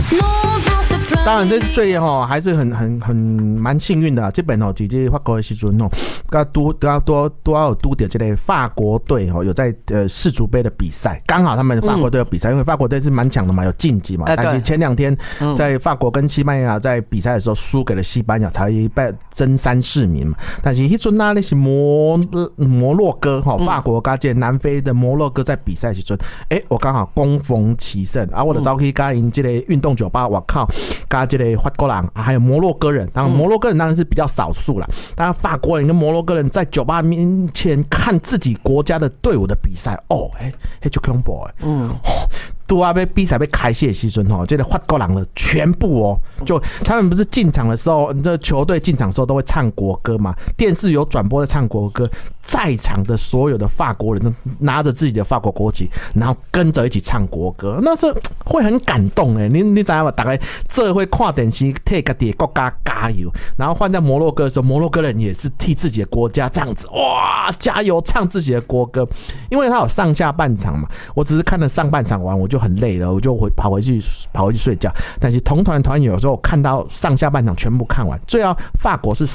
当然，这最还是很蛮幸运的啊。这本姐姐法国的时阵都要有拄到这个法国队有在世足杯的比赛，刚好他们法国队有比赛，因为法国队是蛮强的嘛，有晋级嘛。但是前2天在法国跟西班牙在比赛的时候输给了西班牙，才争3、4名嘛。但是那阵那是摩洛哥法国跟这南非的摩洛哥在比赛的时阵，我刚好恭逢其盛啊，我就走去跟因这个运动酒吧，我靠。这个法国人还有摩洛哥人，当然摩洛哥人当然是比较少数啦。当然法国人跟摩洛哥人在酒吧面前看自己国家的队伍的比赛，那就恐怖都要被比赛被开始的时候，这个法国人的全部就他们不是进场的时候，这球队进场的时候都会唱国歌嘛？电视有转播在唱国歌，在场的所有的法国人都拿着自己的法国国旗，然后跟着一起唱国歌，那是会很感动你知道吗？大概这会看电视替自己的国家加油，然后换在摩洛哥的时候，摩洛哥人也是替自己的国家这样子哇加油唱自己的国歌，因为他有上下半场嘛，我只是看了上半场完我就很累了，我就跑回去睡觉。但是同团团友有时候看到上下半场全部看完，最后法国是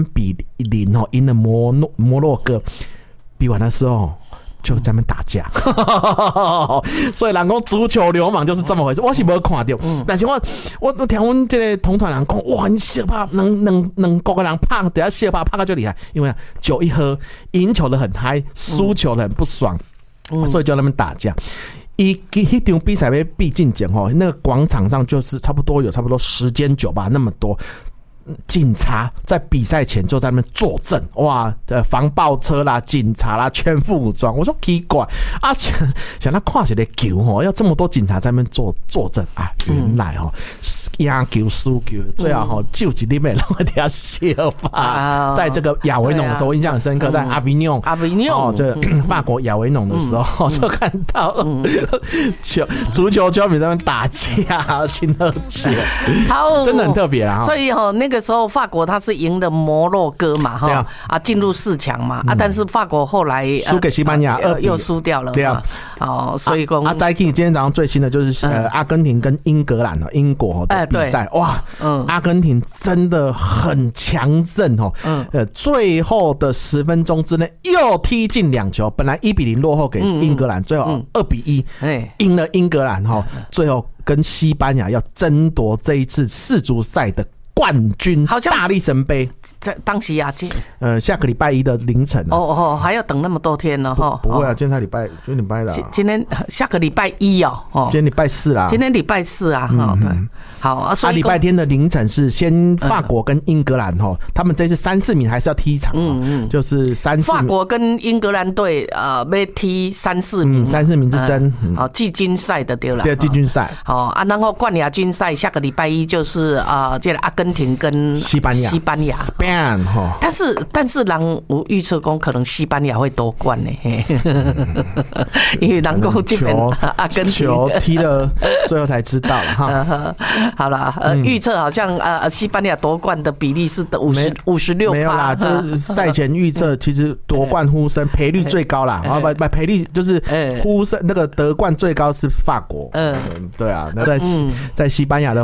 3-0赢了摩洛哥，比完的时候就在那边打架，所以人讲足球流氓就是这么回事。我是没看到，但是我听阮这个同团人讲，哇，你小拍能各个人拍，等下小拍拍到就厉害，因为酒一喝，赢球的很嗨，输球的很不爽，所以就在那边打架。那场比赛要比进前那个广场上就是差不多10间酒吧那么多。警察在比赛前就在那边坐镇，哇，防暴车啦、警察啦，全副武装。我说奇怪啊，想他看起来球要这么多警察在那边坐镇啊，原来赢球输球，最后救一粒美人会底下笑吧。在这个亚维农的时候，我印象很深刻，在阿维农这法国亚维农的时候，就看到足球球迷在那边打架、亲喝酒，真的很特别啊。 所以那个时候法国他是赢了摩洛哥嘛，进入4强嘛，但是法国后来输给西班牙2比又输掉了， 这样所以说再看今天早上最新的就是阿根廷跟英格兰英国的比赛，哇，阿根廷真的很强韧最后的10分钟之内又踢进2球，本来1-0落后给英格兰，最后2-1赢了英格兰最后跟西班牙要争夺这一次世足赛的冠军大力神杯， 当时啊， 下个礼拜1的凌晨还要等那么多天呢不会啊，今天才礼拜啦， 今天下个礼拜1 今天礼拜4啦， 今天礼拜4啊，对，好啊，所以礼拜天的凌晨是先法国跟英格兰他们这次3、4名还是要踢一场就是3、4名， 法国跟英格兰队要踢3、4名 ，3、4名之争， 季军赛的对了， 对，季军赛然后冠亚军赛下个礼拜1就是这个阿根廷跟西班牙 Spain 但是人有预测讲可能西班牙会夺冠呢，因为人讲这边阿根廷球踢了最后才知道了哈。 好了，预测好像西班牙夺冠的比例是56%， 没有啦，就是赛前预测其实夺冠呼声赔率最高啦，赔率就是呼声那个得冠最高是法国，对啊，在西班牙的